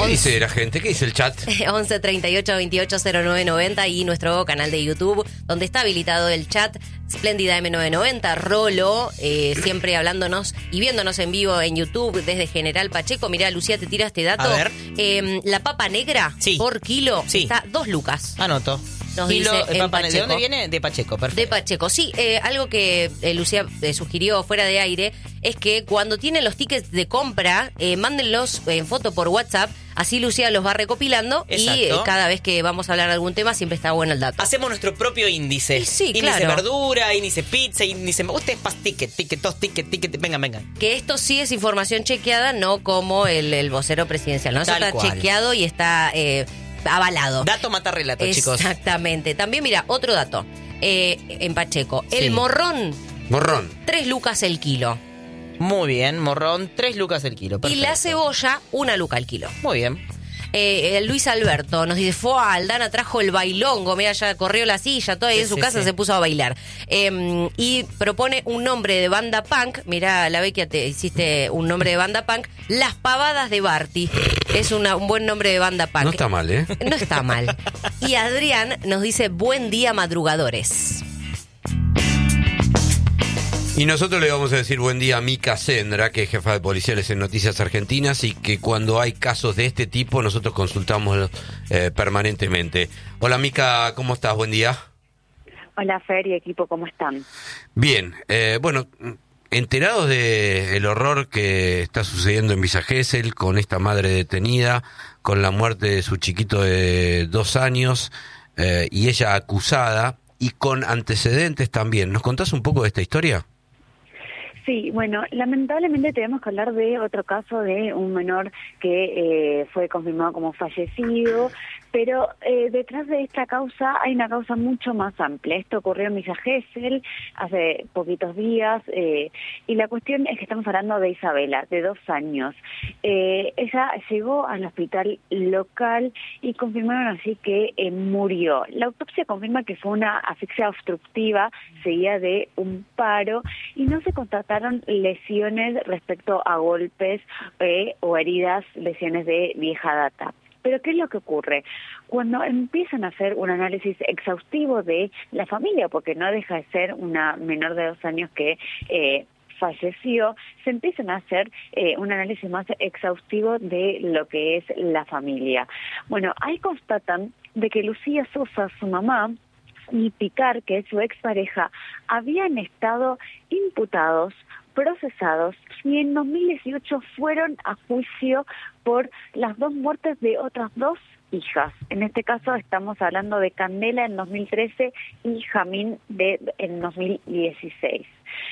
¿Qué dice la gente? ¿Qué dice el chat? 11 38 28 09 90 y nuestro canal de YouTube, donde está habilitado el chat. Espléndida M990, Rolo, siempre hablándonos y viéndonos en vivo en YouTube desde General Pacheco. Mirá, Lucía, te tira este dato. A ver. La papa negra por kilo está 2 lucas. Anoto. Nos Kilo, dice en Pacheco. ¿De dónde viene? De Pacheco, perfecto. De Pacheco, sí. Algo que Lucía sugirió fuera de aire es que cuando tienen los tickets de compra, mándenlos en foto por WhatsApp. Así Lucía los va recopilando. Exacto. Y cada vez que vamos a hablar de algún tema siempre está bueno el dato. Hacemos nuestro propio índice. Sí, índice claro. verdura, índice pizza, índice... Usted es pas ticket, vengan. Que esto sí es información chequeada, no como el vocero presidencial, ¿no? Eso Tal está cual. chequeado y está avalado. Dato mata relato, chicos. Exactamente. También, mira, otro dato. En Pacheco. Sí. El morrón, Morrón. 3 lucas el kilo. Muy bien, morrón, 3 lucas el kilo. Perfecto. Y la cebolla, 1 luca el kilo. Muy bien. Luis Alberto nos dice, Aldana trajo el bailongo, mira, ya corrió la silla, todo ahí en su casa se puso a bailar. Y propone un nombre de banda punk, mira, la Vecchia, te hiciste un nombre de banda punk, Las Pavadas de Barty. Es un buen nombre de banda punk. No está mal, ¿eh? No está mal. Y Adrián nos dice, buen día madrugadores. Y nosotros le vamos a decir buen día a Mica Sendra, que es jefa de policiales en Noticias Argentinas, y que cuando hay casos de este tipo nosotros consultamos permanentemente. Hola Mica, ¿cómo estás? Buen día. Hola Fer y equipo, ¿cómo están? Bien, bueno, enterados del horror que está sucediendo en Villa Gesell, con esta madre detenida, con la muerte de su chiquito de 2 años, y ella acusada, y con antecedentes también. ¿Nos contás un poco de esta historia? Sí, bueno, lamentablemente tenemos que hablar de otro caso de un menor que fue confirmado como fallecido, pero detrás de esta causa hay una causa mucho más amplia. Esto ocurrió en Villa Gesell hace poquitos días y la cuestión es que estamos hablando de Isabela, de 2 años. Ella llegó al hospital local y confirmaron así que murió. La autopsia confirma que fue una asfixia obstructiva seguida de un paro y no se constataron lesiones respecto a golpes o heridas, lesiones de vieja data. Pero ¿qué es lo que ocurre? Cuando empiezan a hacer un análisis exhaustivo de la familia, porque no deja de ser una menor de 2 años que falleció, se empiezan a hacer un análisis más exhaustivo de lo que es la familia. Bueno, ahí constatan de que Lucía Sosa, su mamá, y Picar, que es su expareja, habían estado imputados, procesados y en 2018 fueron a juicio por las 2 muertes de otras 2 hijas. En este caso estamos hablando de Candela en 2013 y Jamín en 2016.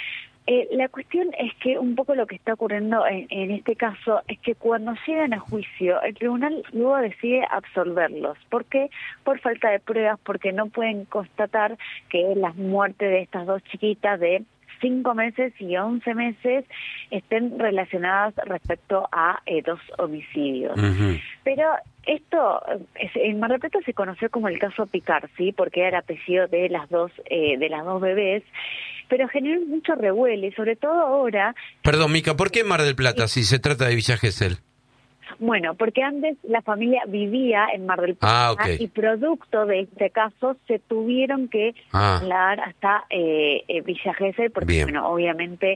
La cuestión es que un poco lo que está ocurriendo en este caso es que cuando llegan a juicio, el tribunal luego decide absolverlos. ¿Por qué? Por falta de pruebas, porque no pueden constatar que las muertes de estas 2 chiquitas de 5 meses y 11 meses estén relacionadas respecto a 2 homicidios. Uh-huh. Pero esto en Mar del Plata se conoció como el caso Picar, ¿sí? Porque era el apellido de las dos bebés, pero generó mucho revuelo y sobre todo ahora... Perdón, Mica, ¿por qué Mar del Plata si se trata de Villa Gesell? Bueno, porque antes la familia vivía en Mar del Plata y producto de este caso se tuvieron que trasladar hasta Villa Gesell porque, bueno, obviamente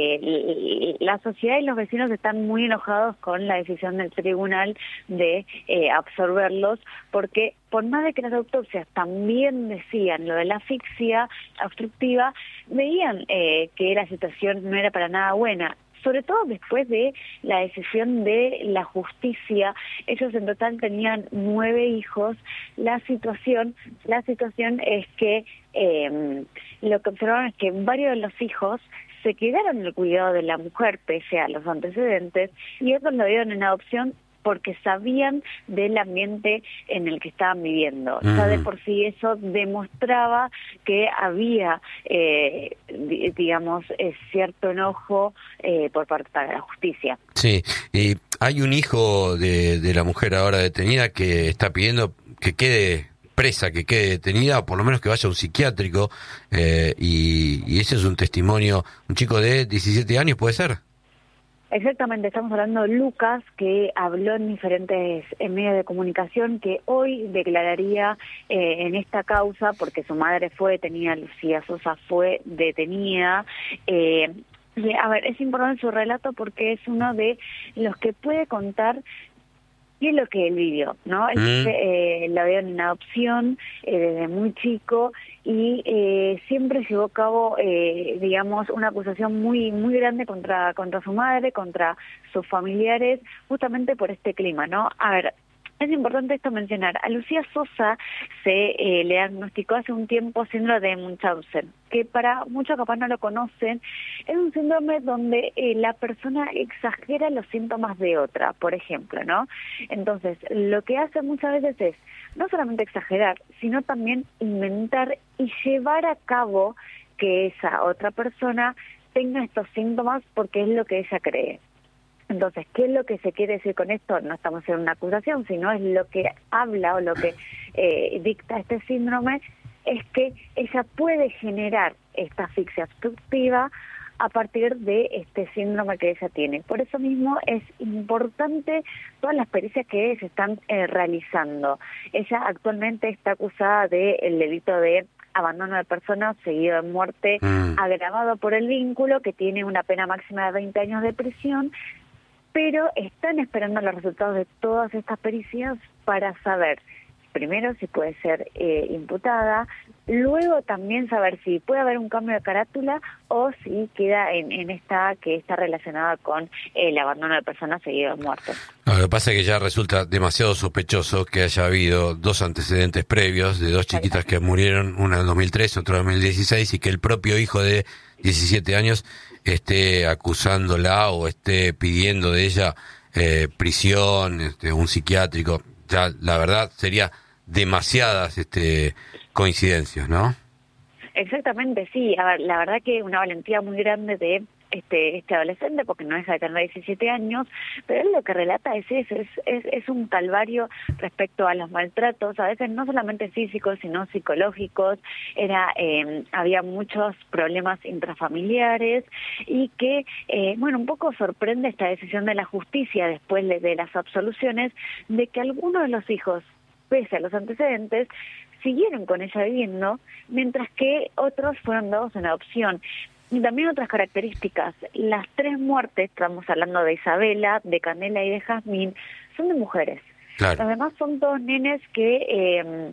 la sociedad y los vecinos están muy enojados con la decisión del tribunal de absorberlos porque por más de que las autopsias también decían lo de la asfixia obstructiva, veían que la situación no era para nada buena. Sobre todo después de la decisión de la justicia, ellos en total tenían 9 hijos. La situación es que lo que observaron es que varios de los hijos se quedaron en el cuidado de la mujer pese a los antecedentes y otros lo dieron en adopción porque sabían del ambiente en el que estaban viviendo. Ya de por sí eso demostraba que había, cierto enojo por parte de la justicia. Sí, y hay un hijo de la mujer ahora detenida que está pidiendo que quede presa, que quede detenida, o por lo menos que vaya a un psiquiátrico, y ese es un testimonio, un chico de 17 años, ¿puede ser? Exactamente, estamos hablando de Lucas, que habló en diferentes medios de comunicación, que hoy declararía en esta causa, porque su madre fue detenida, Lucía Sosa fue detenida. Y, a ver, es importante su relato porque es uno de los que puede contar qué es lo que él vivió, ¿no? Él la dio en adopción desde muy chico y siempre llevó a cabo, digamos, una acusación muy grande contra su madre, contra sus familiares, justamente por este clima, ¿no? A ver, es importante esto mencionar. A Lucía Sosa se le diagnosticó hace un tiempo síndrome de Munchausen, que para muchos capaz no lo conocen. Es un síndrome donde la persona exagera los síntomas de otra, por ejemplo, ¿no? Entonces, lo que hace muchas veces es no solamente exagerar, sino también inventar y llevar a cabo que esa otra persona tenga estos síntomas porque es lo que ella cree. Entonces, ¿qué es lo que se quiere decir con esto? No estamos en una acusación, sino es lo que habla o lo que dicta este síndrome, es que ella puede generar esta asfixia obstructiva a partir de este síndrome que ella tiene. Por eso mismo es importante todas las pericias que se están realizando. Ella actualmente está acusada del delito de abandono de personas seguido de muerte agravado por el vínculo, que tiene una pena máxima de 20 años de prisión, pero están esperando los resultados de todas estas pericias para saber, primero, si puede ser imputada, luego también saber si puede haber un cambio de carátula o si queda en esta que está relacionada con el abandono de personas seguido de muerte. Lo que pasa es que ya resulta demasiado sospechoso que haya habido dos antecedentes previos de dos chiquitas que murieron, una en 2013, otra en 2016, y que el propio hijo de 17 años esté acusándola o esté pidiendo de ella prisión, un psiquiátrico. Ya, la verdad, sería demasiadas coincidencias, ¿no? Exactamente, sí. A ver, la verdad que una valentía muy grande de este adolescente, porque no deja de tener 17 años, pero él lo que relata es eso, es un calvario respecto a los maltratos, a veces no solamente físicos, sino psicológicos. Había muchos problemas intrafamiliares y que, un poco sorprende esta decisión de la justicia después de las absoluciones, de que algunos de los hijos, pese a los antecedentes, siguieron con ella viviendo, mientras que otros fueron dados en adopción. Y también otras características. Las 3 muertes, estamos hablando de Isabela, de Candela y de Jazmín, son de mujeres. Claro. Los demás son todos nenes que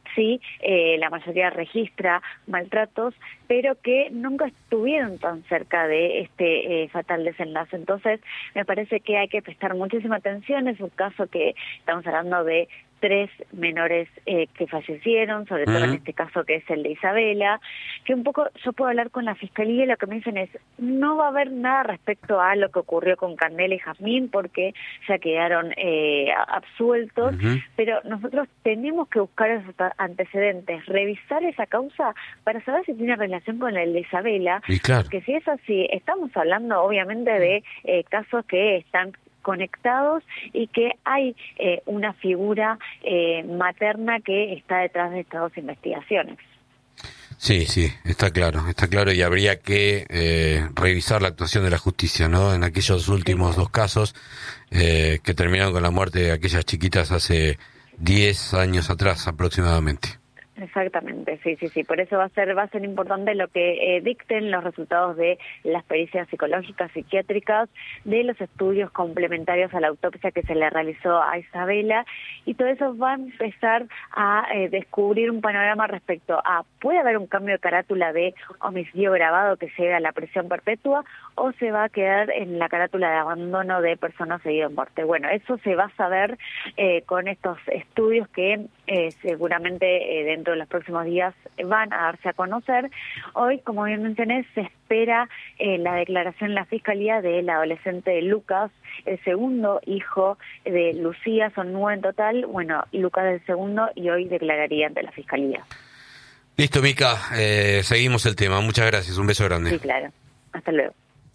la mayoría registra maltratos, pero que nunca estuvieron tan cerca de este fatal desenlace. Entonces, me parece que hay que prestar muchísima atención. Es un caso que estamos hablando de 3 menores que fallecieron, sobre todo en este caso que es el de Isabela, que un poco yo puedo hablar con la Fiscalía y lo que me dicen es, no va a haber nada respecto a lo que ocurrió con Candela y Jazmín porque ya quedaron absueltos, pero nosotros tenemos que buscar esos antecedentes, revisar esa causa para saber si tiene relación con el de Isabela, claro, que si es así, estamos hablando obviamente de casos que están conectados y que hay una figura materna que está detrás de estas 2 investigaciones. Sí, está claro y habría que revisar la actuación de la justicia, ¿no? En aquellos últimos 2 casos que terminaron con la muerte de aquellas chiquitas hace 10 años atrás aproximadamente. Exactamente, sí. Por eso va a ser importante lo que dicten los resultados de las pericias psicológicas, psiquiátricas, de los estudios complementarios a la autopsia que se le realizó a Isabela, y todo eso va a empezar a descubrir un panorama respecto a, ¿puede haber un cambio de carátula de homicidio agravado que llegue a la prisión perpetua o se va a quedar en la carátula de abandono de personas seguido de muerte? Bueno, eso se va a saber con estos estudios que seguramente dentro de los próximos días van a darse a conocer. Hoy, como bien mencioné, se espera la declaración en la Fiscalía del adolescente Lucas, el segundo hijo de Lucía, son 9 en total. Bueno, Lucas es el segundo y hoy declararía ante la Fiscalía. Listo, Mica, seguimos el tema. Muchas gracias, un beso grande. Sí, claro. Hasta luego.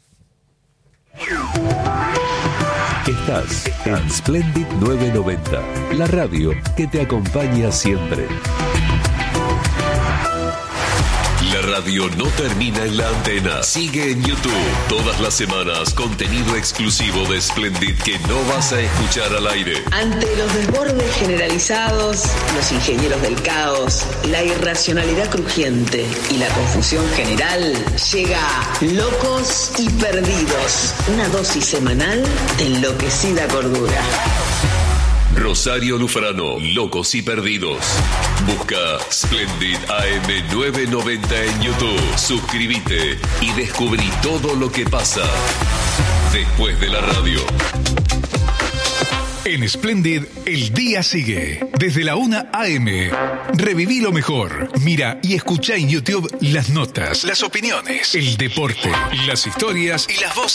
Estás en Splendid 990, la radio que te acompaña siempre. La radio no termina en la antena. Sigue en YouTube. Todas las semanas, contenido exclusivo de Splendid que no vas a escuchar al aire. Ante los desbordes generalizados, los ingenieros del caos, la irracionalidad crujiente y la confusión general, llega Locos y Perdidos, una dosis semanal de enloquecida cordura. Rosario Lufrano, Locos y Perdidos. Busca Splendid AM 990 en YouTube. Suscríbete y descubrí todo lo que pasa después de la radio. En Splendid, el día sigue. Desde la 1 AM. Reviví lo mejor. Mira y escucha en YouTube las notas, las opiniones, el deporte, las historias y las voces.